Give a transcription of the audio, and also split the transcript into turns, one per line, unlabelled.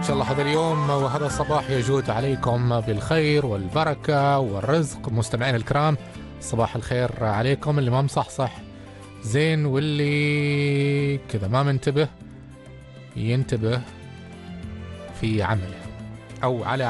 شاء الله هذا اليوم وهذا الصباح يجود عليكم بالخير والبركة والرزق. مستمعين الكرام، صباح الخير عليكم. اللي ما مصحصح زين، واللي كذا ما منتبه ينتبه في عمله أو على